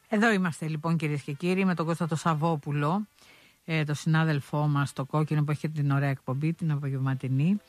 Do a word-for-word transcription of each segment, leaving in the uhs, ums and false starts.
Εδώ είμαστε λοιπόν, κυρίες και κύριοι, με τον Κώστα το Σαββόπουλο, ε, το συνάδελφό μας το κόκκινο που έχει την ωραία εκπομπή, την απογευματινή,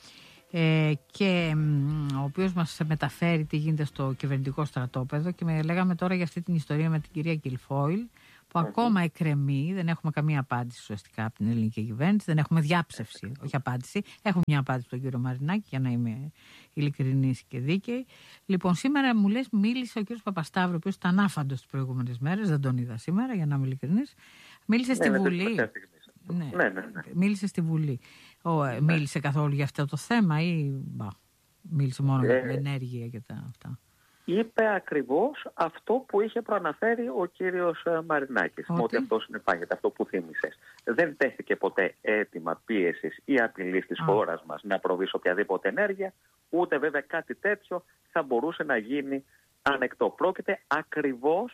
ε, και μ, ο οποίος μας μεταφέρει τι γίνεται στο κυβερνητικό στρατόπεδο, και με, λέγαμε τώρα για αυτή την ιστορία με την κυρία Γκιλφόιλ, που mm-hmm. ακόμα εκκρεμεί. Δεν έχουμε καμία απάντηση ουσιαστικά από την ελληνική κυβέρνηση, δεν έχουμε διάψευση, όχι απάντηση. Έχουμε μια απάντηση από τον κύριο Μαρινάκη, για να είμαι ειλικρινής και δίκαιη. Λοιπόν, σήμερα μου λες, μίλησε ο κύριος Παπασταύρου, ο οποίος ήταν άφαντος τις προηγούμενες μέρες, δεν τον είδα σήμερα, για να είμαι ειλικρινής. Μίλησε στη ναι, Βουλή. Ναι. Ναι, ναι, ναι. Μίλησε στη Βουλή. Ο, ναι. Μίλησε καθόλου για αυτό το θέμα ή μπα, μίλησε μόνο ε, για την ενέργεια και τα αυτά? Είπε ακριβώς αυτό που είχε προαναφέρει ο κύριος Μαρινάκης. Ότι, ότι αυτό συνεπάγεται, αυτό που θύμισες. Δεν τέθηκε ποτέ αίτημα πίεσης ή απειλής της χώρας μας να προβεί σε οποιαδήποτε ενέργεια, ούτε βέβαια κάτι τέτοιο θα μπορούσε να γίνει ανεκτό. Πρόκειται ακριβώς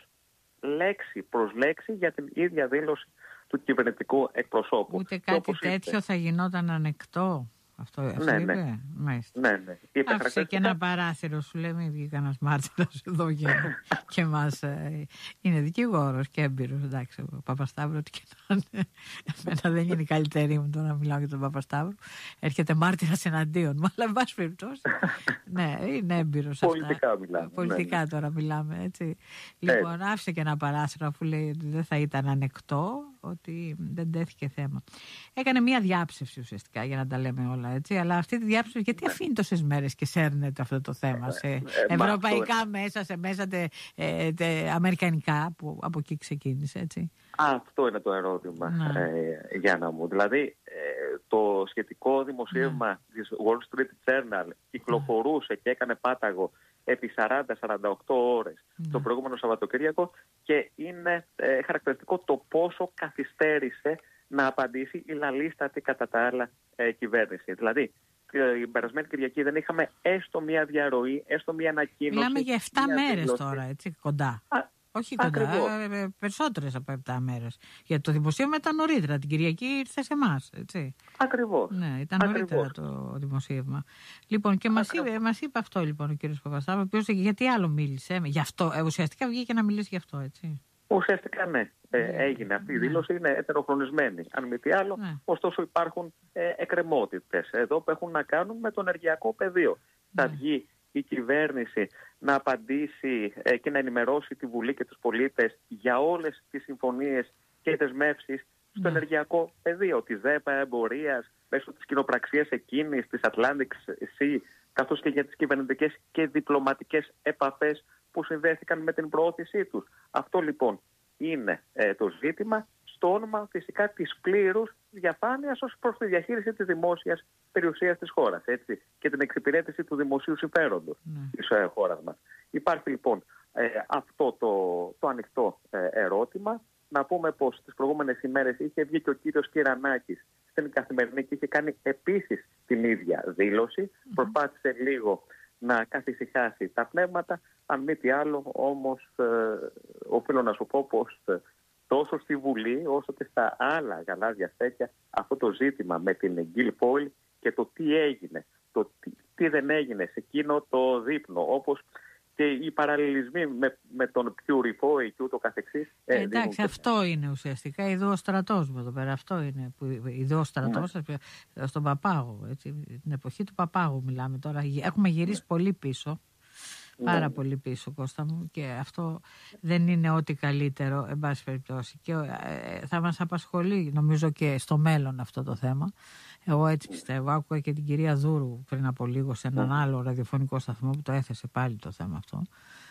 λέξη προς λέξη για την ίδια δήλωση του κυβερνητικού εκπροσώπου. Ούτε κάτι τέτοιο είπε, θα γινόταν ανεκτό. Αυτό, αυτό ναι, είπε. Ναι. Μάλιστα. Ναι, ναι. Είπε άφησε και ένα παράθυρο, σου λέει, μην βγει κανένας μάρτυρας εδώ και, και μας ε, είναι δικηγόρος και έμπειρος. Εντάξει, ο Παπασταύρου, ό,τι και να είναι. Εμένα δεν είναι η καλύτερη μου τώρα να μιλάω για τον Παπασταύρου. Έρχεται μάρτυρας εναντίον μου, αλλά εν πάση περιπτώσει. Ναι, είναι έμπειρος. Πολιτικά μιλάμε. Πολιτικά ναι. τώρα μιλάμε, έτσι. Λοιπόν, έτσι. Άφησε και ένα παράθυρο, αφού λέει ότι δεν θα ήταν ανεκτό, ότι δεν τέθηκε θέμα. Έκανε μία διάψευση ουσιαστικά, για να τα λέμε όλα, έτσι. Αλλά αυτή τη διάψευση, γιατί ναι. αφήνει τόσες μέρες και σέρνεται αυτό το θέμα ναι. σε ε, ευρωπαϊκά αυτό μέσα, σε μέσα τε, ε, τε, αμερικανικά, που από εκεί ξεκίνησε, έτσι. Αυτό είναι το ερώτημα, ναι. ε, Γιάννα μου. Δηλαδή, ε, το σχετικό δημοσίευμα ναι. της Wall Street Journal κυκλοφορούσε ναι. και έκανε πάταγο επί σαράντα με σαράντα οκτώ ώρες ναι. το προηγούμενο Σαββατοκύριακο, και είναι ε, χαρακτηριστικό το πόσο καθυστέρησε να απαντήσει η λαλίστατη κατά τα άλλα ε, κυβέρνηση. Δηλαδή, την περασμένη Κυριακή δεν είχαμε έστω μια διαρροή, έστω μια ανακοίνωση. Μιλάμε για επτά μέρες τώρα, έτσι, κοντά. Α, Όχι κοντά, ε, ε, περισσότερες από επτά μέρες. Γιατί το δημοσίευμα ήταν νωρίτερα. Την Κυριακή ήρθε σε εμάς, έτσι. Ακριβώς. Ναι, ήταν νωρίτερα το δημοσίευμα. Λοιπόν, και μας είπε, μας είπε αυτό λοιπόν ο κύριος Παπασταύρου, ο οποίος γιατί άλλο μίλησε. Γι' αυτό, ε, ουσιαστικά βγήκε να μιλήσει γι' αυτό, έτσι. Ουσιαστικά ναι, ε, ναι. έγινε αυτή η δήλωση, είναι ετεροχρονισμένη. Αν μη τι άλλο, ναι. ωστόσο υπάρχουν ε, εκκρεμότητες εδώ που έχουν να κάνουν με το ενεργειακό πεδίο. Ναι. Θα βγει η κυβέρνηση να απαντήσει ε, και να ενημερώσει τη Βουλή και τους πολίτες για όλες τις συμφωνίες και δεσμεύσεις στο ναι. ενεργειακό πεδίο της ΔΕΠΑ, εμπορίας, μέσω της κοινοπραξίας εκείνης, της Atlantic Sea, καθώς και για τις κυβερνητικές και διπλωματικές επαφές που συνδέθηκαν με την προώθησή τους. Αυτό λοιπόν είναι ε, το ζήτημα, στο όνομα φυσικά της πλήρους διαφάνειας ως προς τη διαχείριση της δημόσιας περιουσίας της χώρας, έτσι, και την εξυπηρέτηση του δημοσίου συμφέροντος mm. της ε, χώρας μας. Υπάρχει λοιπόν ε, αυτό το, το ανοιχτό ε, ερώτημα. Να πούμε πως τις προηγούμενες ημέρες είχε βγει και ο κύριος Κυρανάκης στην Καθημερινή και είχε κάνει επίσης την ίδια δήλωση. Mm-hmm. Προσπάθησε λίγο να καθησυχάσει τα πνεύματα. Αν μη τι άλλο, όμως, ε, οφείλω να σου πω πως ε, τόσο στη Βουλή όσο και στα άλλα γαλάζια στέκια αυτό το ζήτημα με την Γκιλφόιλ και το τι έγινε, το τι, τι δεν έγινε σε εκείνο το δείπνο, όπως και οι παραλληλισμοί με, με τον Πιουριφόη και ούτω καθεξής. Ε, εντάξει, δίνουν... αυτό είναι ουσιαστικά ιδεοστρατός μου εδώ πέρα. Αυτό είναι που ιδεοστρατός ναι. στον Παπάγο. Έτσι, την εποχή του Παπάγου μιλάμε τώρα. Έχουμε γυρίσει ναι. πολύ πίσω. Πάρα ναι. πολύ πίσω, Κώστα μου, και αυτό δεν είναι ό,τι καλύτερο, εν πάση περιπτώσει. Και ε, θα μας απασχολεί, νομίζω, και στο μέλλον αυτό το θέμα. Εγώ έτσι πιστεύω. Άκουγα και την κυρία Δούρου πριν από λίγο σε έναν ναι. άλλο ραδιοφωνικό σταθμό που το έθεσε πάλι το θέμα αυτό.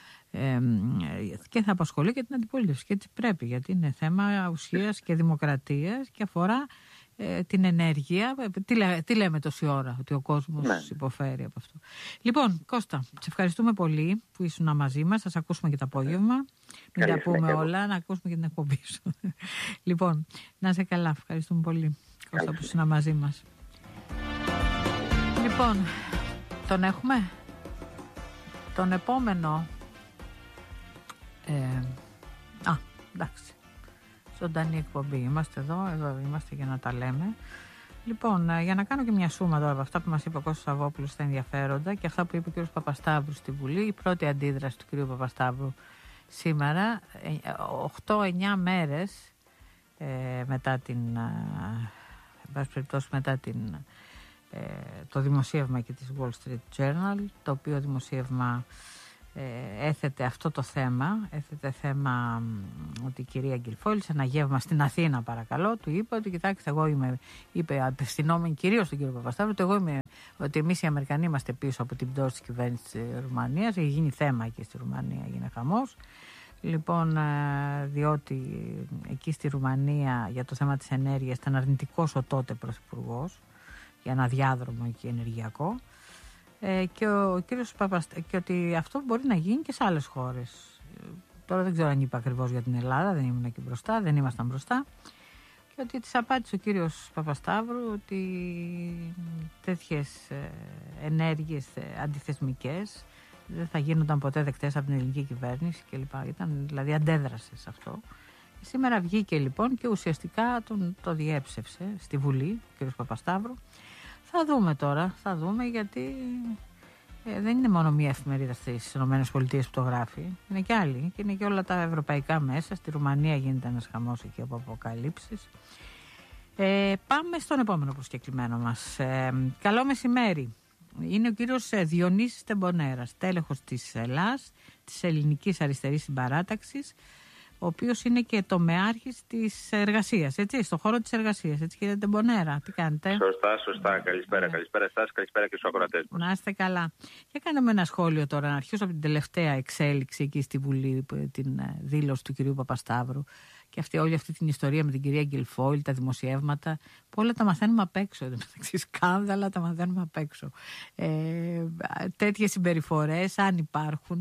Ε, και θα απασχολεί και την αντιπολίτευση. Και έτσι πρέπει, γιατί είναι θέμα ουσίας και δημοκρατίας και αφορά ε, την ενέργεια. Τι, λέ, τι λέμε τόση ώρα, ότι ο κόσμος ναι. υποφέρει από αυτό. Λοιπόν, Κώστα, σε ευχαριστούμε πολύ που ήσουν μαζί μας. Θα σε ακούσουμε και το απόγευμα. Μην τα πούμε όλα, να ακούσουμε και την εκπομπή σου. Λοιπόν, να είσαι καλά. Ευχαριστούμε πολύ, Κώστα, που ήσουν μαζί μας. Λοιπόν, τον έχουμε. Τον επόμενο. Ε, α, εντάξει. Ζωντανή εκπομπή. Είμαστε εδώ, εδώ είμαστε για να τα λέμε. Λοιπόν, για να κάνω και μια σούμα τώρα από αυτά που μας είπε ο Κώστας Σαββόπουλος στα ενδιαφέροντα και αυτά που είπε ο κ. Παπασταύρου στη Βουλή. Η πρώτη αντίδραση του κ. Παπασταύρου σήμερα, οκτώ εννιά μέρες ε, μετά την, ε, μετά την, ε, το δημοσίευμα και της Wall Street Journal, το οποίο δημοσίευμα ε, έθετε αυτό το θέμα, έθετε θέμα ότι η κυρία Γκιλφόιλ σε ένα γεύμα στην Αθήνα, παρακαλώ, του είπε ότι κοιτάξτε, εγώ είμαι, είπε απευθυνόμενη κυρίως στον κύριο Παπασταύρου, ότι εγώ είμαι, ότι εμείς οι Αμερικανοί είμαστε πίσω από την πτώση της κυβέρνησης της Ρουμανίας. Έχει γίνει θέμα και στη Ρουμανία, έγινε χαμός. Λοιπόν, διότι εκεί στη Ρουμανία για το θέμα της ενέργειας ήταν αρνητικός ο τότε πρωθυπουργός για ένα διάδρομο εκεί ενεργειακό. Ε, και, ο κύριος Παπαστα... και ότι αυτό μπορεί να γίνει και σε άλλες χώρες. Τώρα δεν ξέρω αν είπα ακριβώς για την Ελλάδα, δεν ήμουν εκεί μπροστά, δεν ήμασταν μπροστά. Και ότι της απάντησε ο κύριος Παπασταύρου ότι τέτοιες ενέργειες αντιθεσμικές δεν θα γίνονταν ποτέ δεκτές από την ελληνική κυβέρνηση κλπ. Ήταν, δηλαδή αντέδρασε σε αυτό. Και σήμερα βγήκε λοιπόν και ουσιαστικά τον, το διέψευσε στη Βουλή ο κύριος Παπασταύρου. Θα δούμε τώρα, θα δούμε, γιατί ε, δεν είναι μόνο μία εφημερίδα στις ΗΠΑ που το γράφει, είναι και άλλοι και είναι και όλα τα ευρωπαϊκά μέσα. Στη Ρουμανία γίνεται ένας χαμός εκεί από αποκαλύψεις. Ε, πάμε στον επόμενο προσκεκλημένο μας. Ε, καλό μεσημέρι. Είναι ο κύριος Διονύσης Τεμπονέρας, τέλεχος της ΕΛΑΣ, της Ελληνικής Αριστερής Συμπαράταξης, ο οποίος είναι και τομεάρχης της εργασίας, έτσι, στον χώρο της εργασίας, έτσι κύριε Τεμπονέρα, τι κάνετε? Σωστά, σωστά, καλησπέρα, yeah. καλησπέρα σας, καλησπέρα και στους ακροατές μας. Να είστε καλά. Και κάναμε ένα σχόλιο τώρα, να αρχίσω από την τελευταία εξέλιξη εκεί στη Βουλή, την δήλωση του κυρίου Παπασταύρου και αυτή, όλη αυτή την ιστορία με την κυρία Γκιλφόιλ, τα δημοσιεύματα, που όλα τα μαθαίνουμε απ' έξω, μεταξύ σκάνδαλα τα μαθαίνουμε απ' έξω. Ε, τέτοιες συμπεριφορές, αν υπάρχουν,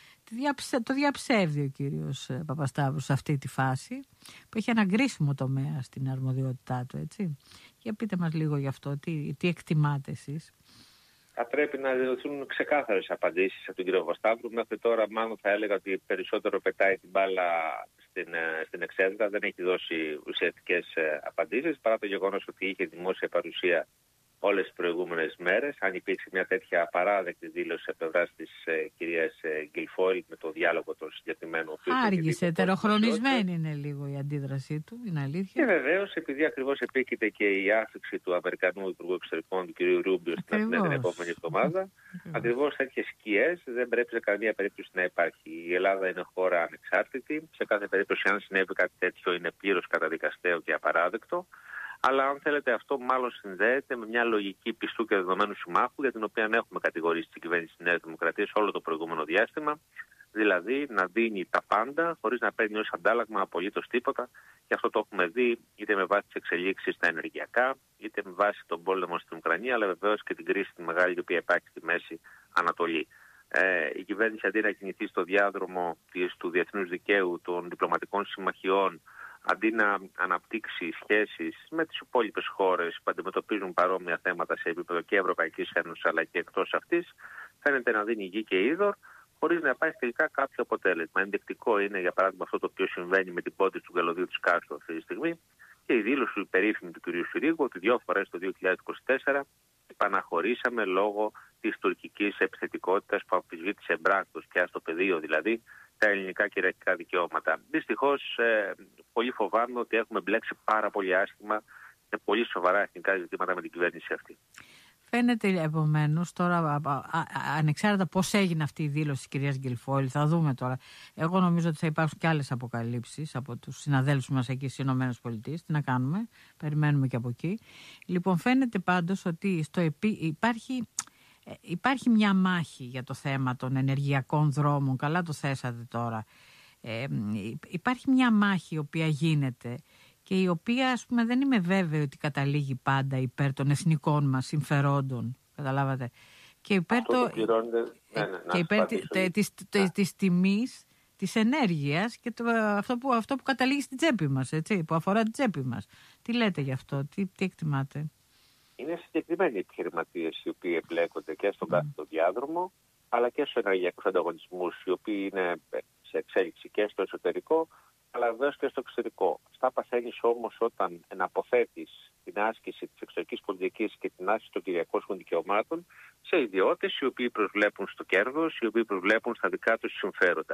το διαψεύδει ο κύριος Παπασταύρου σε αυτή τη φάση, που έχει ένα κρίσιμο τομέα στην αρμοδιότητά του, έτσι. Για πείτε μας λίγο γι' αυτό, τι, τι εκτιμάτε εσείς? Θα πρέπει να δοθούν ξεκάθαρες απαντήσεις από τον κύριο Παπασταύρου. Μέχρι τώρα μάλλον θα έλεγα ότι περισσότερο πετάει την μπάλα στην, στην εξέδρα, δεν έχει δώσει ουσιαστικές απαντήσεις, παρά το γεγονός ότι είχε δημόσια παρουσία όλες τις προηγούμενες μέρες. Αν υπήρξε μια τέτοια απαράδεκτη δήλωση από πλευράς της ε, κυρίας ε, Γκιλφόιλ με το διάλογο των συγκεκριμένων. Άργησε, τεροχρονισμένη είναι λίγο η αντίδρασή του, είναι αλήθεια. Και βεβαίως, επειδή ακριβώς επίκειται και η άφηξη του Αμερικανού Υπουργού Εξωτερικών, του κυρίου Ρούμπιο, στην Αθήνα την επόμενη εβδομάδα, ακριβώς τέτοιες σκιές δεν πρέπει σε καμία περίπτωση να υπάρχει. Η Ελλάδα είναι χώρα ανεξάρτητη. Σε κάθε περίπτωση, αν συνέβη κάτι τέτοιο, είναι πλήρως καταδικαστέο και απαράδεκτο. Αλλά αν θέλετε, αυτό μάλλον συνδέεται με μια λογική πιστού και δεδομένου συμμάχου, για την οποία έχουμε κατηγορήσει την κυβέρνηση της Νέας Δημοκρατίας όλο το προηγούμενο διάστημα. Δηλαδή να δίνει τα πάντα χωρίς να παίρνει ως αντάλλαγμα απολύτως τίποτα. Και αυτό το έχουμε δει είτε με βάση τις εξελίξεις στα ενεργειακά, είτε με βάση τον πόλεμο στην Ουκρανία, αλλά βεβαίως και την κρίση τη μεγάλη η οποία υπάρχει στη Μέση Ανατολή. Ε, η κυβέρνηση, αντί να κινηθεί στο διάδρομο της, του διεθνούς δικαίου, των διπλωματικών συμμαχιών, αντί να αναπτύξει σχέσεις με τις υπόλοιπες χώρες που αντιμετωπίζουν παρόμοια θέματα σε επίπεδο και Ευρωπαϊκής Ένωσης αλλά και εκτός αυτής, φαίνεται να δίνει γη και είδωρ χωρίς να υπάρχει τελικά κάποιο αποτέλεσμα. Ενδεικτικό είναι, για παράδειγμα, αυτό το οποίο συμβαίνει με την πόντιση του καλωδίου της Κάστρο αυτή τη στιγμή και η δήλωση του περίφημου του κ. Συρίγου ότι δύο φορές το δύο χιλιάδες είκοσι τέσσερα επαναχωρήσαμε λόγω της τουρκικής επιθετικότητας που αμφισβήτησε εμπράκτος πια στο πεδίο, δηλαδή τα ελληνικά κυριαρχικά δικαιώματα. Δυστυχώς, ε, πολύ φοβάμαι ότι έχουμε μπλέξει πάρα πολύ άσχημα και πολύ σοβαρά εθνικά ζητήματα με την κυβέρνηση αυτή. Φαίνεται επομένως τώρα, α, α, α, ανεξάρτητα πώς έγινε αυτή η δήλωση της κυρίας Γκιλφόιλ, θα δούμε τώρα. Εγώ νομίζω ότι θα υπάρξουν και άλλες αποκαλύψεις από τους συναδέλφους μας εκεί στις ΗΠΑ. Τι να κάνουμε, περιμένουμε και από εκεί. Λοιπόν, φαίνεται πάντως ότι στο επί, υπάρχει. Υπάρχει μια μάχη για το θέμα των ενεργειακών δρόμων, καλά το θέσατε τώρα. Ε, υπάρχει μια μάχη η οποία γίνεται και η οποία, ας πούμε, δεν είμαι βέβαιη ότι καταλήγει πάντα υπέρ των εθνικών μας συμφερόντων, καταλάβατε. Και υπέρ, το, το ναι, ναι, και υπέρ της, της, της τιμής της ενέργειας και το, αυτό, που, αυτό που καταλήγει στην τσέπη μας, έτσι, που αφορά την τσέπη μας. Τι λέτε γι' αυτό, τι, τι εκτιμάτε? Είναι συγκεκριμένοι επιχειρηματίες οι οποίοι εμπλέκονται και στον κάθε mm. διάδρομο, αλλά και στους ενεργειακούς ανταγωνισμούς, οι οποίοι είναι σε εξέλιξη και στο εσωτερικό, αλλά βεβαίως και στο εξωτερικό. Αυτά παθαίνεις όμως όταν εναποθέτεις την άσκηση της εξωτερικής πολιτικής και την άσκηση των κυριαρχικών δικαιωμάτων σε ιδιώτες οι οποίοι προσβλέπουν στο κέρδος, οι οποίοι προσβλέπουν στα δικά τους συμφέροντα.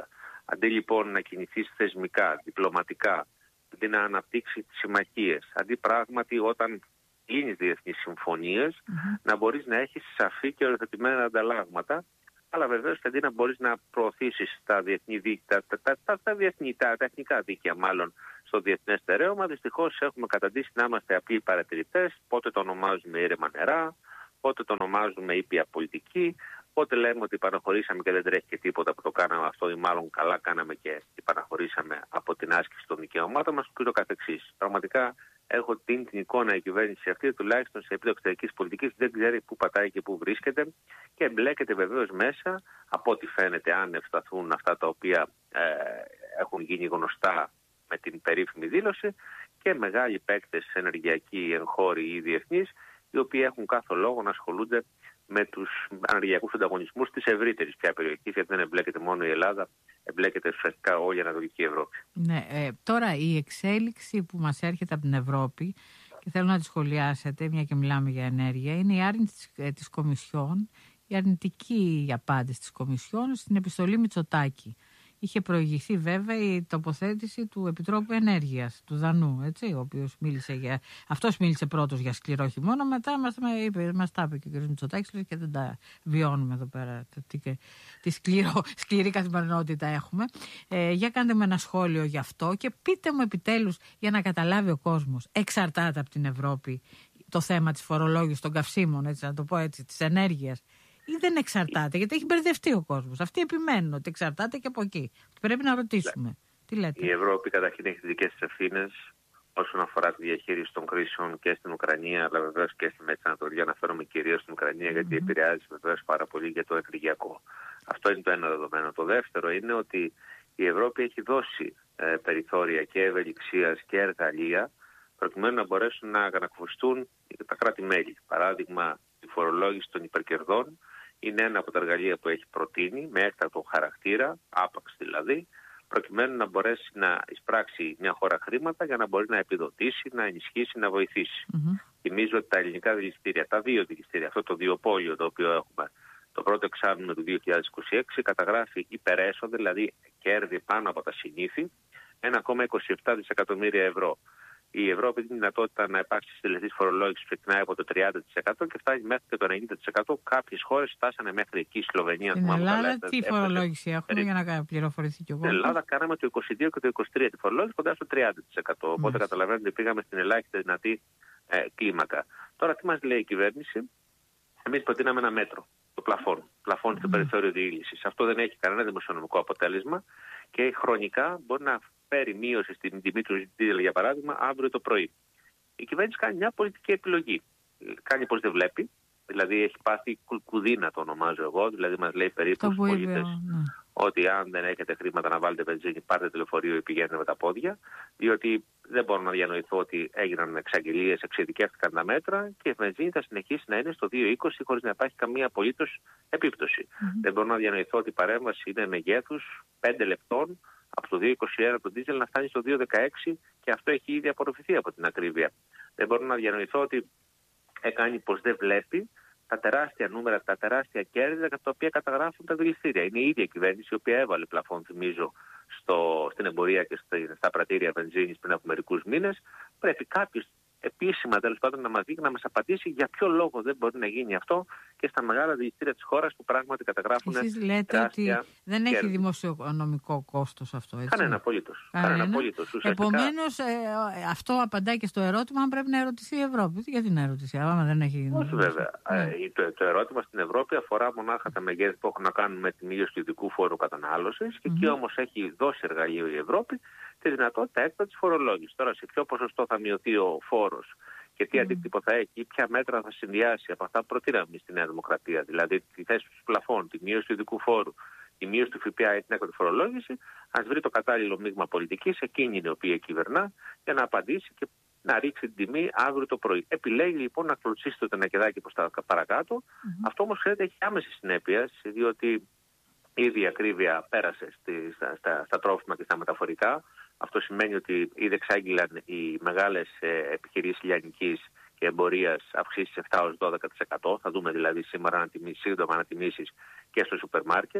Αντί λοιπόν να κινηθεί θεσμικά, διπλωματικά, αντί να αναπτύξει συμμαχίες, αντί πράγματι όταν λύνεις διεθνείς συμφωνίες, mm-hmm. να μπορείς να έχεις σαφή και οριοθετημένα ανταλλάγματα, αλλά βεβαίως και αντί να μπορείς να προωθήσεις τα διεθνή δίκτυα, τα, τα, τα, τα, διεθνή, τα, τα εθνικά δίκαια μάλλον στο διεθνές στερέωμα, δυστυχώς έχουμε καταντήσει να είμαστε απλοί παρατηρητές, πότε το ονομάζουμε ήρεμα νερά, πότε το ονομάζουμε ήπια πολιτική, πότε λέμε ότι παραχωρήσαμε και δεν τρέχει και τίποτα που το κάναμε αυτό ή μάλλον καλά κάναμε και παραχωρήσαμε από την άσκηση των δικαιωμάτων μας και το καθεξής. Πραγματικά έχω την, την εικόνα η κυβέρνηση αυτή, τουλάχιστον σε επίπεδο εξωτερικής πολιτικής, δεν ξέρει πού πατάει και πού βρίσκεται και εμπλέκεται βεβαίως μέσα, από ό,τι φαίνεται, αν ευσταθούν αυτά τα οποία ε, έχουν γίνει γνωστά με την περίφημη δήλωση, και μεγάλοι παίκτες ενεργειακοί, εγχώροι ή διεθνείς, οι οποίοι έχουν κάθε λόγο να ασχολούνται με τους ενεργειακούς ανταγωνισμούς της ευρύτερης πια περιοχής, γιατί δεν εμπλέκεται μόνο η Ελλάδα, εμπλέκεται ουσιαστικά όλη η Ανατολική Ευρώπη. Ναι, ε, τώρα η εξέλιξη που μας έρχεται από την Ευρώπη, και θέλω να τη σχολιάσετε, μια και μιλάμε για ενέργεια, είναι η άρνηση της, της Κομισιόν, η αρνητική απάντηση της Κομισιόν στην επιστολή Μητσοτάκη. Είχε προηγηθεί βέβαια η τοποθέτηση του Επιτρόπου Ενέργειας, του Δανού, έτσι, ο οποίος μίλησε για... Αυτός μίλησε πρώτος για σκληρό χειμώνα, μετά μας, είπε, μας τα είπε και ο κ. Μητσοτάκης και δεν τα βιώνουμε εδώ πέρα, τι, τι σκληρό, σκληρή καθημερινότητα έχουμε. Ε, για κάντε με ένα σχόλιο γι' αυτό και πείτε μου επιτέλους, για να καταλάβει ο κόσμος, εξαρτάται από την Ευρώπη το θέμα της φορολόγησης των καυσίμων, έτσι, να το πω έτσι, της ενέργειας, ή δεν εξαρτάται, γιατί έχει μπερδευτεί ο κόσμος. Αυτοί επιμένουν ότι εξαρτάται και από εκεί. Πρέπει να ρωτήσουμε. Τι λέτε? Η Ευρώπη καταρχήν έχει τις δικές της ευθύνες όσον αφορά τη διαχείριση των κρίσεων και στην Ουκρανία, αλλά βεβαίως και στη Μέση Ανατολή. Αναφέρομαι κυρίως στην Ουκρανία, mm-hmm. γιατί επηρεάζει βεβαίως πάρα πολύ για το ενεργειακό. Αυτό είναι το ένα δεδομένο. Το δεύτερο είναι ότι η Ευρώπη έχει δώσει ε, περιθώρια και ευελιξίας και εργαλεία προκειμένου να μπορέσουν να ανακουφιστούν τα κράτη-μέλη. Παράδειγμα, η φορολόγηση των υπερκερδών είναι ένα από τα εργαλεία που έχει προτείνει με έκτακτο χαρακτήρα, άπαξ δηλαδή, προκειμένου να μπορέσει να εισπράξει μια χώρα χρήματα για να μπορεί να επιδοτήσει, να ενισχύσει, να βοηθήσει. Mm-hmm. Θυμίζω ότι τα ελληνικά δηληστήρια, τα δύο δηληστήρια, αυτό το διοπόλιο το οποίο έχουμε, το πρώτο εξάμηνο του δύο χιλιάδες είκοσι έξι καταγράφει υπερέσοδα, δηλαδή κέρδη πάνω από τα συνήθη, ένα κόμμα είκοσι επτά δισεκατομμύρια ευρώ. Η Ευρώπη έχει τη δυνατότητα να υπάρξει συντελεστής φορολόγηση που ξεκινάει από το τριάντα τοις εκατό και φτάνει μέχρι και το ενενήντα τοις εκατό. Κάποιες χώρες φτάσανε μέχρι εκεί, η Σλοβενία. Στην Ελλάδα τι φορολόγηση έχουμε για να πληροφορηθεί και ο κόσμος? Στην Ελλάδα κάναμε το είκοσι δύο και το είκοσι τρία τη φορολόγηση, κοντά στο τριάντα τοις εκατό. Οπότε mm. καταλαβαίνετε πήγαμε στην ελάχιστη δυνατή ε, κλίμακα. Τώρα τι μας λέει η κυβέρνηση? Εμείς προτείναμε ένα μέτρο, το πλαφόν. Πλαφόν mm. στο περιθώριο διήγησης. Αυτό δεν έχει κανένα δημοσιονομικό αποτέλεσμα και χρονικά μπορεί να φέρει μείωση στην τιμή του δίζελ, για παράδειγμα, αύριο το πρωί. Η κυβέρνηση κάνει μια πολιτική επιλογή. Κάνει πως δεν βλέπει, δηλαδή έχει πάθει κουλκουδίνα, το ονομάζω εγώ, δηλαδή μας λέει περίπου στους πολίτες ναι. ότι αν δεν έχετε χρήματα να βάλετε βενζίνη, πάρτε το λεωφορείο ή πηγαίνετε με τα πόδια, διότι δεν μπορώ να διανοηθώ ότι έγιναν εξαγγελίες, εξειδικεύτηκαν τα μέτρα και η βενζίνη θα συνεχίσει να είναι στο δύο είκοσι χωρίς να υπάρχει καμία απολύτως επίπτωση. Mm-hmm. Δεν μπορώ να διανοηθώ ότι η παρέμβαση είναι μεγέθους πέντε λεπτών, από το δύο είκοσι ένα το δίζελ να φτάνει στο δύο δεκαέξι και αυτό έχει ήδη απορροφηθεί από την ακρίβεια. Δεν μπορώ να διανοηθώ ότι έκανε πως δεν βλέπει τα τεράστια νούμερα, τα τεράστια κέρδη τα οποία καταγράφουν τα δηληστήρια. Είναι η ίδια κυβέρνηση η οποία έβαλε πλαφόν, θυμίζω, στο, στην εμπορία και στα πρατήρια βενζίνης πριν από μερικούς μήνες. Πρέπει κάποιος επίσημα τέλος πάντων να μας δει και να μας απαντήσει για ποιο λόγο δεν μπορεί να γίνει αυτό και στα μεγάλα δηληστήρια της χώρας που πράγματι καταγράφουν. Εσείς λέτε ότι δεν κέρδη. Έχει δημοσιονομικό κόστος αυτό, έτσι? Κανένα απολύτως. Κανένα απολύτως. Ουσιαστικά... Επομένως, ε, αυτό απαντάει και στο ερώτημα αν πρέπει να ερωτηθεί η Ευρώπη. Γιατί να ερωτηθεί, άμα δεν έχει... Όχι βέβαια. Ναι. Ε, το, το ερώτημα στην Ευρώπη αφορά μονάχα τα μεγέθη που έχουν να κάνουν με τη μείωση του ειδικού φόρου κατανάλωσης και mm-hmm. εκεί όμως έχει δώσει εργαλείο η Ευρώπη τη δυνατότητα έκτακτης φορολόγησης. Τώρα σε ποιο ποσοστό θα μειωθεί ο φόρος και τι mm. αντίκτυπο θα έχει, ποια μέτρα θα συνδυάσει από αυτά που προτείναμε στη Νέα Δημοκρατία, δηλαδή τη θέση του πλαφών, τη μείωση του ειδικού φόρου, τη μείωση του ΦΠΑ ή την έκτακτη φορολόγηση, ας βρει το κατάλληλο μείγμα πολιτικής, εκείνη είναι η οποία κυβερνά, για να απαντήσει και να ρίξει την τιμή αύριο το πρωί. Επιλέγει λοιπόν να ακολουθήσει το τενακεδάκι προς τα παρακάτω. Mm-hmm. Αυτό όμως ξέρετε έχει άμεση συνέπεια, διότι ήδη η ακρίβεια πέρασε στη, στα, στα, στα τρόφιμα και στα μεταφορικά. Αυτό σημαίνει ότι ήδη εξάγγειλαν οι μεγάλες ε, επιχειρήσεις λιανικής και εμπορίας αυξήσεις επτά έως δώδεκα τοις εκατό. Θα δούμε δηλαδή σήμερα ανατιμήσεις, σύντομα ανατιμήσεις και στο σούπερ μάρκετ.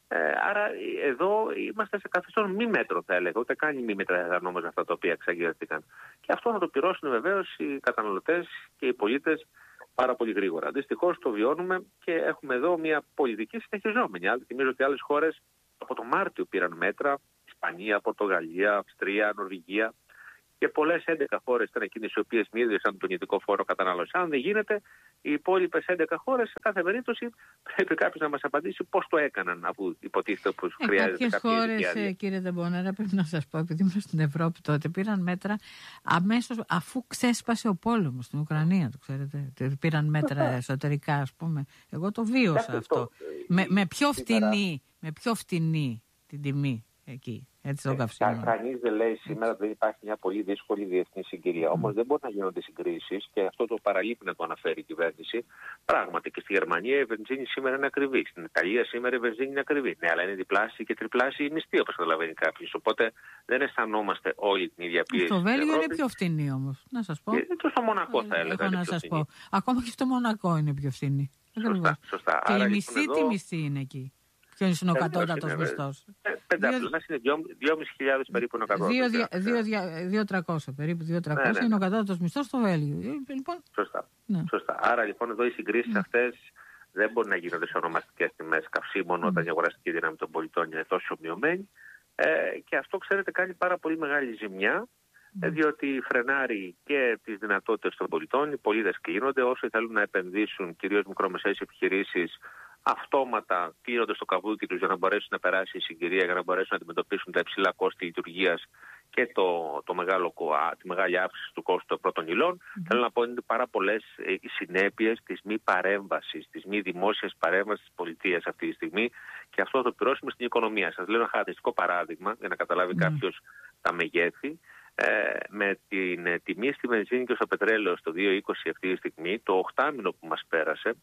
Ε, άρα εδώ είμαστε σε καθεστώς μη μέτρο, θα έλεγα, ούτε καν μη μέτρα νόμιζα αυτά τα οποία εξαγγελθήκαν. Και αυτό θα το πληρώσουν βεβαίως οι καταναλωτές και οι πολίτες πάρα πολύ γρήγορα. Δυστυχώς το βιώνουμε και έχουμε εδώ μια πολιτική συνεχιζόμενη. Άλλοι θυμίζω ότι άλλες χώρες από το Μάρτιο πήραν μέτρα, Ισπανία, Πορτογαλία, Αυστρία, Νορβηγία. Και πολλές έντεκα χώρες ήταν εκείνες οι οποίες μείωσαν τον ιδιωτικό φόρο κατανάλωση. Αν δεν γίνεται, οι υπόλοιπες έντεκα χώρες, σε κάθε περίπτωση, πρέπει κάποιος να μας απαντήσει πώς το έκαναν, αφού υποτίθεται πως ε, χρειάζεται κάποια χώρες, ε, κύριε Τεμπονέρα, πρέπει να σας πω, επειδή ήμουν στην Ευρώπη τότε, πήραν μέτρα αμέσως αφού ξέσπασε ο πόλεμος στην Ουκρανία, το ξέρετε. Πήραν μέτρα εσωτερικά, ας πούμε. Εγώ το βίωσα αυτό. Με, με, πιο φτηνή, με πιο φτηνή την τιμή εκεί. Έτσι το καυσίμο. Κανείς δεν λέει σήμερα ότι δεν υπάρχει μια πολύ δύσκολη διεθνή συγκυρία. Mm. Όμως δεν μπορεί να γίνονται συγκρίσεις και αυτό το παραλείπει να το αναφέρει η κυβέρνηση. Πράγματι και στη Γερμανία η βενζίνη σήμερα είναι ακριβή. Στην Ιταλία σήμερα η βενζίνη είναι ακριβή. Ναι, αλλά είναι διπλάσια και τριπλάσια η μισθή, όπως καταλαβαίνει κάποιο. Οπότε δεν αισθανόμαστε όλη την ίδια πίεση. Στο Βέλγιο είναι πιο φθηνή όμως. Να σας πω. Και στο Μονακό θα έλεγα. Να σας πω. Ακόμα και στο Μονακό είναι πιο φθηνή. Σωστά, σωστά. Και η μισθή τι μισθή είναι εκεί. Ποιος είναι ο κατώτατος μισθός? Πενταπλάσια είναι δυόμισι χιλιάδες περίπου ο κατώτατος. δύο χιλιάδες τριακόσια περίπου, δύο χιλιάδες τριακόσια είναι ο κατώτατος μισθός στο Βέλγιο. Λοιπόν, σωστά. Ναι. Σωστά. Άρα λοιπόν εδώ οι συγκρίσεις ναι. αυτές δεν μπορεί να γίνονται σε ονομαστικές τιμές καυσίμων mm. όταν η αγοραστική δύναμη των πολιτών είναι τόσο μειωμένη. Ε, και αυτό ξέρετε κάνει πάρα πολύ μεγάλη ζημιά. Mm. διότι φρενάρει και τις δυνατότητες των πολιτών, οι πολίτες κλείνονται, όσοι θέλουν να επενδύσουν, κυρίως μικρομεσαίες επιχειρήσεις, αυτόματα κλείνονται στο καβούκι τους για να μπορέσουν να περάσει η συγκυρία, για να μπορέσουν να αντιμετωπίσουν τα υψηλά κόστη λειτουργίας και το, το μεγάλο, τη μεγάλη αύξηση του κόστου των πρώτων υλών. Mm. Θέλω να πω ότι είναι πάρα πολλές οι συνέπειες της μη παρέμβασης, της μη δημόσιας παρέμβασης της πολιτείας αυτή τη στιγμή και αυτό θα το πληρώσουμε στην οικονομία. Σας λέω ένα χαρακτηριστικό παράδειγμα για να καταλάβει mm. κάποιος τα μεγέθη. Ε, με την ε, τιμή στη βενζίνη και στο πετρέλαιο στο δύο είκοσι αυτή τη στιγμή, το οχτάμηνο που μας πέρασε,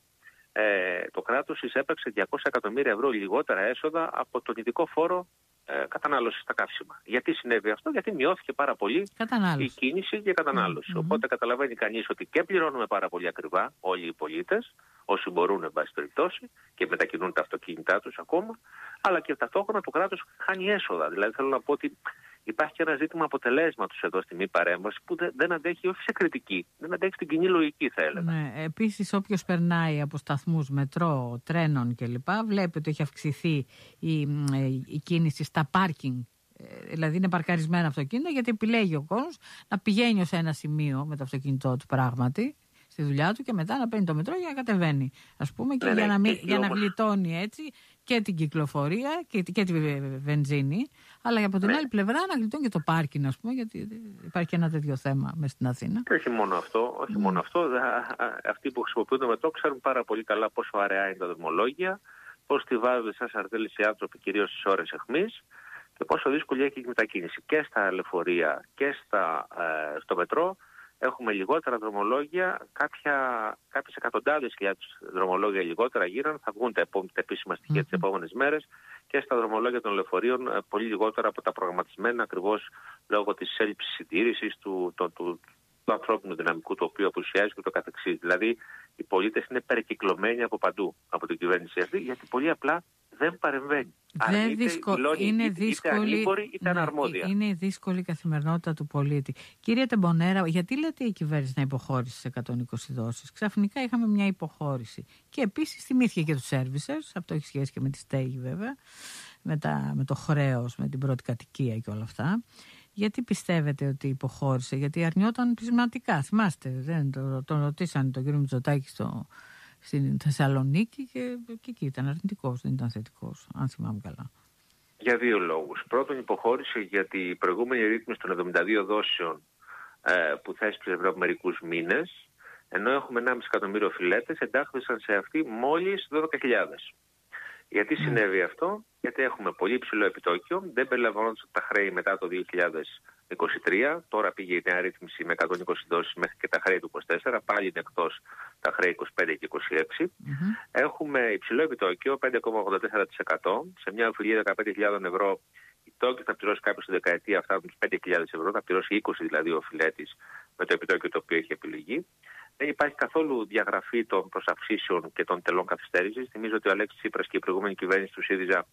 ε, το κράτος εισέπραξε διακόσια εκατομμύρια ευρώ λιγότερα έσοδα από τον ειδικό φόρο ε, κατανάλωση στα καύσιμα. Γιατί συνέβη αυτό? Γιατί μειώθηκε πάρα πολύ η κίνηση και η κατανάλωση. Mm-hmm. Οπότε καταλαβαίνει κανείς ότι και πληρώνουμε πάρα πολύ ακριβά όλοι οι πολίτες, όσοι μπορούν εν πάση περιπτώσει και μετακινούν τα αυτοκίνητά τους ακόμα, αλλά και ταυτόχρονα το κράτος χάνει έσοδα. Δηλαδή θέλω να πω ότι υπάρχει και ένα ζήτημα αποτελέσματος εδώ στη μη παρέμβαση που δεν αντέχει όχι σε κριτική, δεν αντέχει στην κοινή λογική θα έλεγα. Ναι, επίσης όποιος περνάει από σταθμούς μετρό, τρένων κλπ. Βλέπει ότι έχει αυξηθεί η, η κίνηση στα πάρκινγκ. Δηλαδή είναι παρκαρισμένα αυτοκίνητα γιατί επιλέγει ο κόσμος να πηγαίνει ως ένα σημείο με το αυτοκίνητό του πράγματι στη δουλειά του και μετά να παίρνει το μετρό για να κατεβαίνει, ας πούμε, και ναι, για, ναι, να, μην, για όμως... να γλιτώνει έτσι και την κυκλοφορία και, και τη βενζίνη, αλλά από την ναι. άλλη πλευρά να γλιτώνει και το πάρκινγκ, ας πούμε, γιατί υπάρχει και ένα τέτοιο θέμα μες στην Αθήνα. Και όχι μόνο αυτό, όχι mm. μόνο αυτό. Αυτοί που χρησιμοποιούν το μετρό ξέρουν πάρα πολύ καλά πόσο αραιά είναι τα δρομολόγια, πώς τη βάζουν σαν σαρδέλες οι άνθρωποι, κυρίως στις ώρες αιχμής, και πόσο δύσκολη έχει η μετακίνηση. Και στα λεωφορεία και στα, ε, στο μετρό έχουμε λιγότερα δρομολόγια, κάποια, κάποιες εκατοντάδες χιλιάδες δρομολόγια λιγότερα γίναν, θα βγουν τα, επό, τα επίσημα στοιχεία mm-hmm. τις επόμενες μέρες και στα δρομολόγια των λεωφορείων πολύ λιγότερα από τα προγραμματισμένα ακριβώς λόγω της έλλειψης συντήρησης του, του, του, του ανθρώπινου δυναμικού το οποίο απουσιάζει και το καθεξής. Δηλαδή οι πολίτες είναι περικυκλωμένοι από παντού από την κυβέρνηση αυτή γιατί πολύ απλά δεν παρεμβαίνει. Δεν δυσκο... δηλώνει, είναι είτε, δύσκολη... είτε ανήμπορη είτε ναι, αναρμόδια. Είναι η δύσκολη καθημερινότητα του πολίτη. Κύριε Τεμπονέρα, γιατί λέτε η κυβέρνηση να υποχώρησε σε εκατόν είκοσι δόσεις? Ξαφνικά είχαμε μια υποχώρηση. Και επίσης θυμήθηκε και τους services, αυτό έχει σχέση και με τη στέγη βέβαια, με, τα, με το χρέος, με την πρώτη κατοικία και όλα αυτά. Γιατί πιστεύετε ότι υποχώρησε? Γιατί αρνιόταν πεισματικά. Θυμάστε, δεν, το, τον ρωτήσανε τον κύριο Μητσοτάκη στο... στην Θεσσαλονίκη και, και εκεί ήταν αρνητικός, δεν ήταν θετικός, αν θυμάμαι καλά. Για δύο λόγους. Πρώτον, υποχώρησε γιατί η προηγούμενη ρύθμιση των εβδομήντα δύο δόσεων ε, που θέσπισε πριν από μερικούς μήνες, ενώ έχουμε ενάμιση εκατομμύριο οφειλέτες, εντάχθησαν σε αυτή μόλις δώδεκα χιλιάδες. Γιατί mm. συνέβη αυτό? Γιατί έχουμε πολύ υψηλό επιτόκιο, δεν περιλαμβανόντουσαν τα χρέη μετά το δύο χιλιάδες είκοσι τρία, τώρα πήγε η νέα ρύθμιση με εκατόν είκοσι δόσεις μέχρι και τα χρέη του είκοσι τέσσερα, πάλι είναι εκτός τα χρέη είκοσι πέντε και είκοσι έξι. Mm-hmm. Έχουμε υψηλό επιτόκιο, πέντε κόμμα ογδόντα τέσσερα τοις εκατό, σε μια οφειλή δεκαπέντε χιλιάδες ευρώ. Η τόκιο θα πληρώσει κάποιος στη δεκαετία αυτά τους πέντε χιλιάδες ευρώ, θα πληρώσει είκοσι δηλαδή ο οφειλέτης με το επιτόκιο το οποίο έχει επιλεγεί. Δεν υπάρχει καθόλου διαγραφή των προσαυξήσεων και των τελών καθυστέρησης. Θυμίζω ότι ο Αλέξης Τσίπρας και η προηγούμενη κυβέρνηση του ΣΥΡΙΖΑ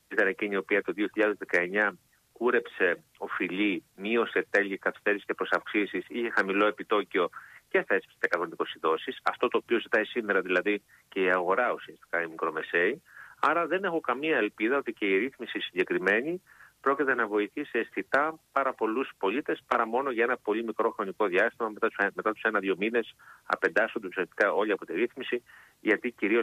ήταν εκείνη η οποία το δύο χιλιάδες δεκαεννιά κούρεψε οφειλή, μείωσε τέλη, καθυστέρηση και προσαυξήσεις, είχε χαμηλό επιτόκιο και θέσπισε εκατόν είκοσι δόσεις. Αυτό το οποίο ζητάει σήμερα δηλαδή και η αγορά ουσιαστικά, η μικρομεσαίη. Άρα δεν έχω καμία ελπίδα ότι και η ρύθμιση συγκεκριμένη πρόκειται να βοηθήσει αισθητά πάρα πολλούς πολίτες παρά μόνο για ένα πολύ μικρό χρονικό διάστημα μετά τους, μετά τους ένα-δύο μήνες απεντάσσονται ουσιαστικά όλοι από τη ρύθμιση, γιατί κυρίως